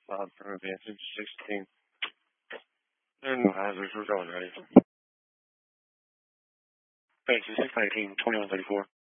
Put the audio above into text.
Peruvian 16. And hazards, we're going ready. Base 619, 2134.